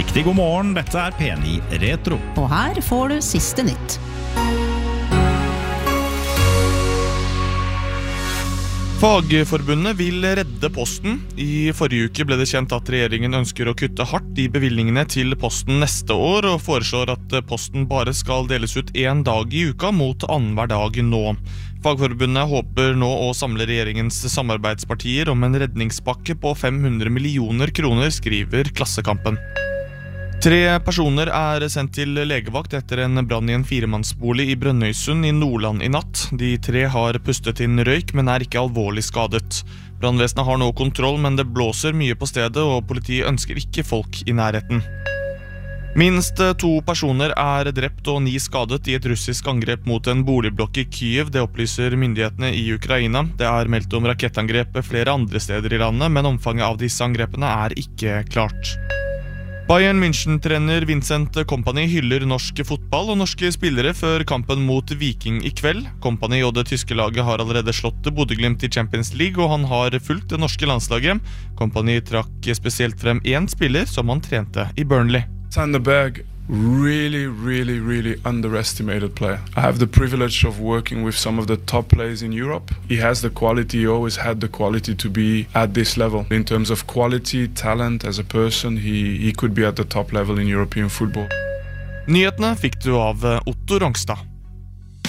Riktig god morgen, dette P9 Retro. Og her får du siste nytt. Fagforbundet vil redde Posten. I forrige uke ble det kjent at regjeringen ønsker å kutte hardt i bevilgningene til Posten neste år, og foreslår at Posten bare skal deles ut en dag i uka mot annenhver dag nå. Fagforbundet håper nå å samle regjeringens samarbeidspartier om en redningspakke på 500 millioner kroner, skriver Klassekampen. 3 personer sendt til legevakt etter en brann i en 4-mannsbolig i Brønnøysund i Nordland i natt. De 3 har pustet inn røyk, men ikke alvorlig skadet. Brannvesenet har nå kontroll, men det blåser mye på stedet, og politiet ønsker ikke folk i nærheten. Minst 2 personer drept og 9 skadet i et russisk angrep mot en boligblokk i Kyiv, det opplyser myndighetene i Ukraina. Det meldt om rakettangrep flere andre steder i landet, men omfanget av disse angrepene ikke klart. Bayern München-trener Vincent Kompany hyller norsk fotball og norske spillere før kampen mot Viking i kveld. Kompany og det tyske laget har allerede slått Bodø/Glimt i Champions League, og han har fulgt det norske landslaget. Kompany trakk spesielt frem en spiller som han trente i Burnley. Sander Berg, really underestimated player. I have the privilege of working with some of the top players in Europe. He has the quality, he always had the quality to be at this level. In terms of quality, talent as a person, he could be at the top level in European football. Nyhetene fikk du av Otto Rongstad.